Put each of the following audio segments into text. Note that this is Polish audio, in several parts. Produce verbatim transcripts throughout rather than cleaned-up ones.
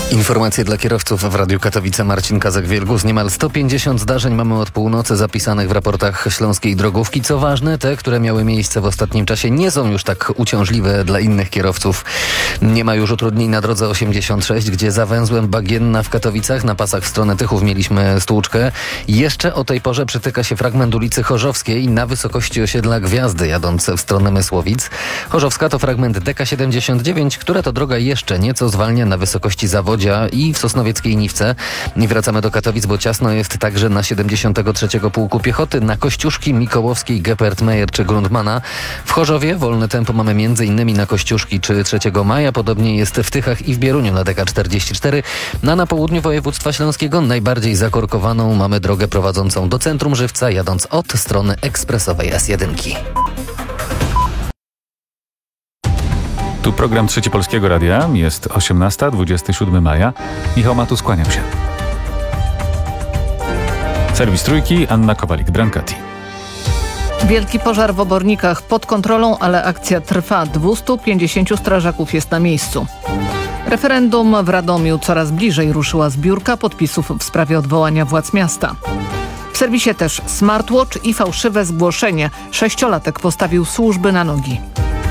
Informacje dla kierowców w Radiu Katowice. Marcin Kazak-Wielgus. Niemal sto pięćdziesiąt zdarzeń mamy od północy zapisanych w raportach Śląskiej Drogówki. Co ważne, te, które miały miejsce w ostatnim czasie, nie są już tak uciążliwe dla innych kierowców. Nie ma już utrudnień na drodze osiemdziesiąt sześć, gdzie za węzłem Bagienna w Katowicach na pasach w stronę Tychów mieliśmy stłuczkę. Jeszcze o tej porze przytyka się fragment ulicy Chorzowskiej na wysokości osiedla Gwiazdy, jadąc w stronę Mysłowic. Chorzowska to fragment D K siedemdziesiąt dziewięć, która to droga jeszcze nieco zwalnia na wysokości Zawodzia i w Sosnowieckiej Niwce. I wracamy do Katowic, bo ciasno jest także na siedemdziesiątym trzecim Pułku Piechoty, na Kościuszki, Mikołowskiej, Geppert, Meyer czy Grundmana. W Chorzowie wolne tempo mamy między innymi na Kościuszki czy trzeciego maja. Podobnie jest w Tychach i w Bieruniu na D K czterdzieści cztery. No, na południu województwa śląskiego najbardziej zakorkowaną mamy drogę prowadzącą do centrum Żywca, jadąc od strony ekspresowej S jeden. Tu program Trzeci Polskiego Radia. Jest osiemnasta, dwudziestego siódmego maja. Michał Matus, kłaniam się. Serwis Trójki, Anna Kowalik-Brancati. Wielki pożar w Obornikach pod kontrolą, ale akcja trwa. dwieście pięćdziesięciu strażaków jest na miejscu. Referendum w Radomiu. Coraz bliżej ruszyła zbiórka podpisów w sprawie odwołania władz miasta. W serwisie też smartwatch i fałszywe zgłoszenie. Sześciolatek postawił służby na nogi.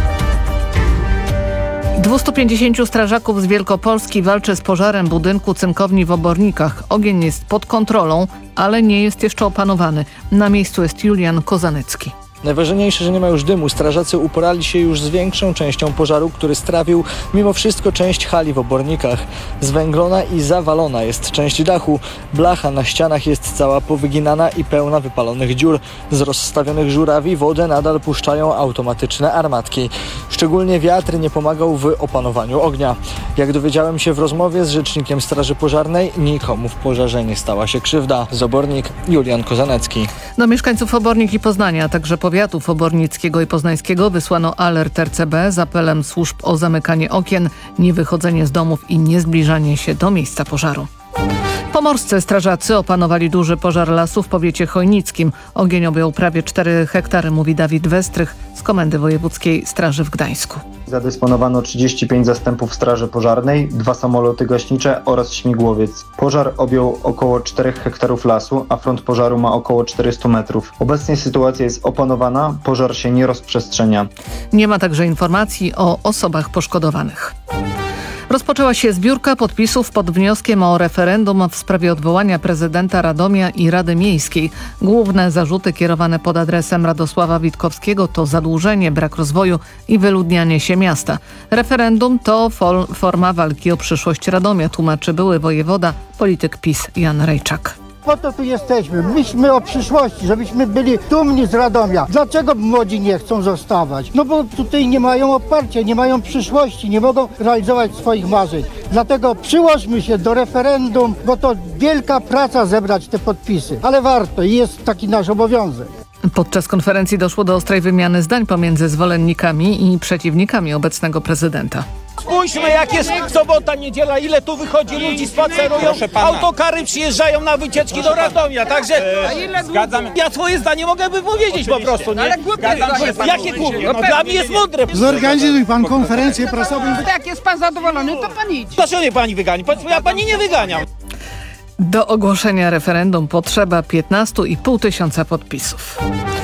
dwieście pięćdziesięciu strażaków z Wielkopolski walczy z pożarem budynku cynkowni w Obornikach. Ogień jest pod kontrolą, ale nie jest jeszcze opanowany. Na miejscu jest Julian Kozanecki. Najważniejsze, że nie ma już dymu. Strażacy uporali się już z większą częścią pożaru, który strawił mimo wszystko część hali w Obornikach. Zwęglona i zawalona jest część dachu. Blacha na ścianach jest cała powyginana i pełna wypalonych dziur. Z rozstawionych żurawi wodę nadal puszczają automatyczne armatki. Szczególnie wiatr nie pomagał w opanowaniu ognia. Jak dowiedziałem się w rozmowie z rzecznikiem Straży Pożarnej, nikomu w pożarze nie stała się krzywda. Z Obornik, Julian Kozanecki. Do mieszkańców Obornik i Poznania, a także powiatów obornickiego i poznańskiego wysłano alert R C B z apelem służb o zamykanie okien, niewychodzenie z domów i niezbliżanie się do miejsca pożaru. Pomorscy strażacy opanowali duży pożar lasu w powiecie chojnickim. Ogień objął prawie cztery hektary, mówi Dawid Westrych z Komendy Wojewódzkiej Straży w Gdańsku. Zadysponowano trzydzieści pięć zastępów straży pożarnej, dwa samoloty gaśnicze oraz śmigłowiec. Pożar objął około czterech hektarów lasu, a front pożaru ma około czterysta metrów. Obecnie sytuacja jest opanowana, pożar się nie rozprzestrzenia. Nie ma także informacji o osobach poszkodowanych. Rozpoczęła się zbiórka podpisów pod wnioskiem o referendum w sprawie odwołania prezydenta Radomia i Rady Miejskiej. Główne zarzuty kierowane pod adresem Radosława Witkowskiego to zadłużenie, brak rozwoju i wyludnianie się miasta. Referendum to fol- forma walki o przyszłość Radomia, tłumaczy były wojewoda, polityk PiS Jan Rejczak. Po to tu jesteśmy. Myślmy o przyszłości, żebyśmy byli dumni z Radomia. Dlaczego młodzi nie chcą zostawać? No bo tutaj nie mają oparcia, nie mają przyszłości, nie mogą realizować swoich marzeń. Dlatego przyłożmy się do referendum, bo to wielka praca zebrać te podpisy. Ale warto i jest taki nasz obowiązek. Podczas konferencji doszło do ostrej wymiany zdań pomiędzy zwolennikami i przeciwnikami obecnego prezydenta. Spójrzmy, jak jest sobota, niedziela, ile tu wychodzi ludzi, spacerują, autokary przyjeżdżają na wycieczki do Radomia, także zgadzam. Ja swoje zdanie mogę wypowiedzieć po prostu, nie? Ale głupie, jakie głupie? No, dla mnie jest mądre. Zorganizuj pan konferencję prasową. Jak jest pan zadowolony, to pan idź. Dlaczego mnie pani wygani? Ja pani nie wyganiam. Do ogłoszenia referendum potrzeba piętnaście i pół tysiąca podpisów.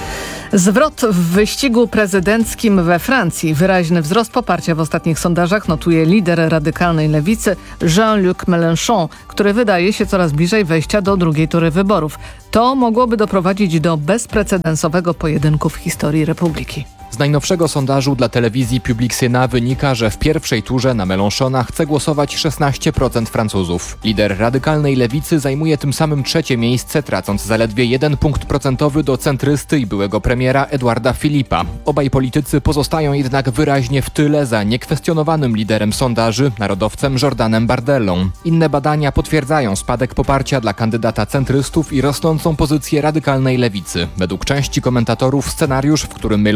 Zwrot w wyścigu prezydenckim we Francji. Wyraźny wzrost poparcia w ostatnich sondażach notuje lider radykalnej lewicy Jean-Luc Mélenchon, który wydaje się coraz bliżej wejścia do drugiej tury wyborów. To mogłoby doprowadzić do bezprecedensowego pojedynku w historii Republiki. Z najnowszego sondażu dla telewizji Public Sénat wynika, że w pierwszej turze na Mélenchona chce głosować szesnaście procent Francuzów. Lider radykalnej lewicy zajmuje tym samym trzecie miejsce, tracąc zaledwie jeden punkt procentowy do centrysty i byłego premiera Edouarda Philippa. Obaj politycy pozostają jednak wyraźnie w tyle za niekwestionowanym liderem sondaży, narodowcem Jordanem Bardellą. Inne badania potwierdzają spadek poparcia dla kandydata centrystów i rosnącą pozycję radykalnej lewicy. Według części komentatorów scenariusz, w którym Mélenchon wchodzi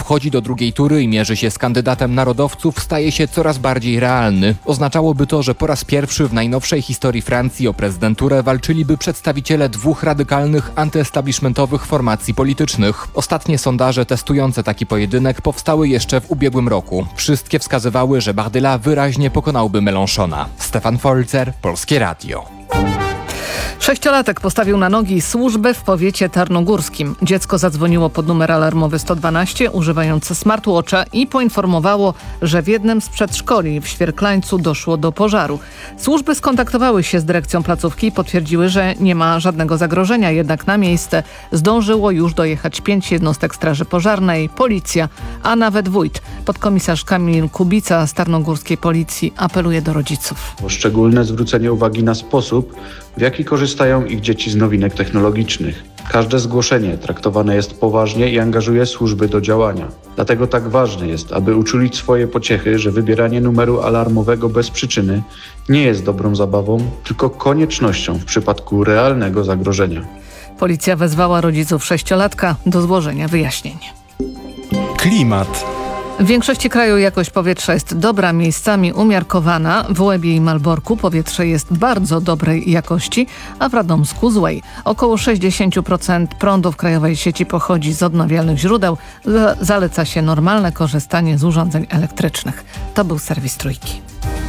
wchodzi do drugiej tury i mierzy się z kandydatem narodowców, staje się coraz bardziej realny. Oznaczałoby to, że po raz pierwszy w najnowszej historii Francji o prezydenturę walczyliby przedstawiciele dwóch radykalnych, antyestablishmentowych formacji politycznych. Ostatnie sondaże testujące taki pojedynek powstały jeszcze w ubiegłym roku. Wszystkie wskazywały, że Bardella wyraźnie pokonałby Mélenchona. Stefan Folzer, Polskie Radio. Sześciolatek postawił na nogi służbę w powiecie tarnogórskim. Dziecko zadzwoniło pod numer alarmowy sto dwanaście używając smartwatcha i poinformowało, że w jednym z przedszkoli w Świerklańcu doszło do pożaru. Służby skontaktowały się z dyrekcją placówki i potwierdziły, że nie ma żadnego zagrożenia, jednak na miejsce zdążyło już dojechać pięć jednostek straży pożarnej, policja, a nawet wójt. Podkomisarz Kamil Kubica z tarnogórskiej policji apeluje do rodziców. O szczególne zwrócenie uwagi na sposób, w jaki korzystają ich dzieci z nowinek technologicznych. Każde zgłoszenie traktowane jest poważnie i angażuje służby do działania. Dlatego tak ważne jest, aby uczulić swoje pociechy, że wybieranie numeru alarmowego bez przyczyny nie jest dobrą zabawą, tylko koniecznością w przypadku realnego zagrożenia. Policja wezwała rodziców sześciolatka do złożenia wyjaśnień. Klimat. W większości kraju jakość powietrza jest dobra, miejscami umiarkowana. W Łebie i Malborku powietrze jest bardzo dobrej jakości, a w Radomsku złej. Około sześćdziesiąt procent prądu w krajowej sieci pochodzi z odnawialnych źródeł. Zaleca się normalne korzystanie z urządzeń elektrycznych. To był serwis Trójki.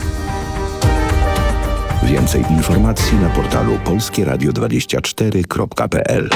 Więcej informacji na portalu polskie radio dwadzieścia cztery kropka p l.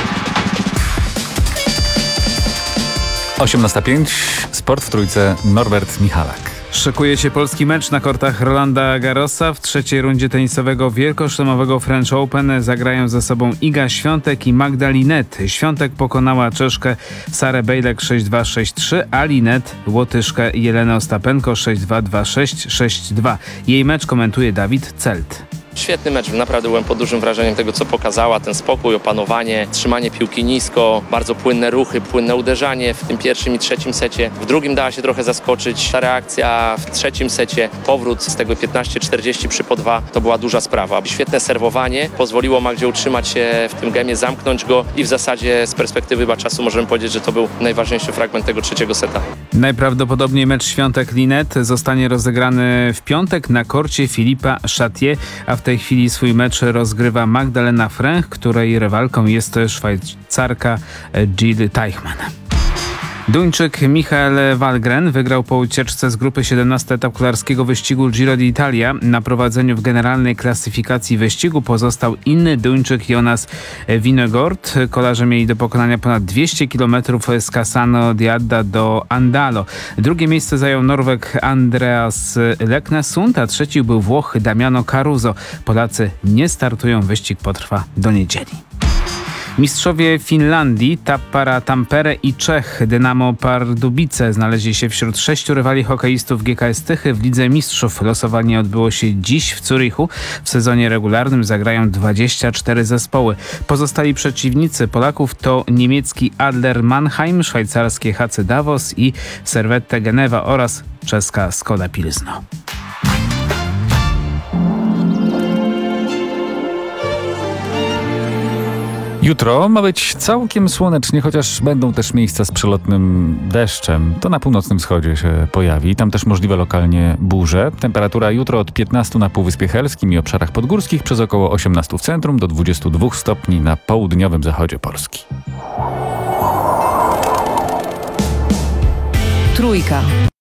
osiemnasta pięć, sport w Trójce, Norbert Michalak. Szykuje się polski mecz na kortach Rolanda Garrosa. W trzeciej rundzie tenisowego wielkoszlemowego French Open zagrają ze sobą Iga Świątek i Magda Linette. Świątek pokonała Czeszkę Sarę Bejlek sześć dwa sześć trzy, a Linette Łotyszkę Jelenę Ostapenko sześć dwa dwa sześć sześć dwa. Jej mecz komentuje Dawid Celt. Świetny mecz, naprawdę byłem pod dużym wrażeniem tego, co pokazała, ten spokój, opanowanie, trzymanie piłki nisko, bardzo płynne ruchy, płynne uderzanie w tym pierwszym i trzecim secie. W drugim dała się trochę zaskoczyć. Ta reakcja w trzecim secie, powrót z tego piętnaście czterdzieści przy po dwa, to była duża sprawa. Świetne serwowanie pozwoliło Magdzie utrzymać się w tym gemie, zamknąć go i w zasadzie z perspektywy chyba czasu możemy powiedzieć, że to był najważniejszy fragment tego trzeciego seta. Najprawdopodobniej mecz Świątek-Linette zostanie rozegrany w piątek na korcie Philippa Chatier, a w W tej chwili swój mecz rozgrywa Magdalena Fręch, której rywalką jest Szwajcarka Jill Teichmann. Duńczyk Michael Wallgren wygrał po ucieczce z grupy siedemnasty etap kolarskiego wyścigu Giro d'Italia. Na prowadzeniu w generalnej klasyfikacji wyścigu pozostał inny Duńczyk Jonas Vingegaard. Kolarze mieli do pokonania ponad dwieście kilometrów z Cassano di Adda do Andalo. Drugie miejsce zajął Norweg Andreas Leknesund, a trzeci był Włoch Damiano Caruso. Polacy nie startują, wyścig potrwa do niedzieli. Mistrzowie Finlandii, Tappara Tampere i Czech Dynamo Pardubice znaleźli się wśród sześciu rywali hokeistów G K S Tychy w Lidze Mistrzów. Losowanie odbyło się dziś w Zurichu. W sezonie regularnym zagrają dwadzieścia cztery zespoły. Pozostali przeciwnicy Polaków to niemiecki Adler Mannheim, szwajcarskie H C Davos i Servette Genewa oraz czeska Skoda Pilzno. Jutro ma być całkiem słonecznie, chociaż będą też miejsca z przelotnym deszczem. To na północnym wschodzie się pojawi. Tam też możliwe lokalnie burze. Temperatura jutro od piętnastu na Półwyspie Helskim i obszarach podgórskich, przez około osiemnaście w centrum do dwudziestu dwóch stopni na południowym zachodzie Polski. Trójka.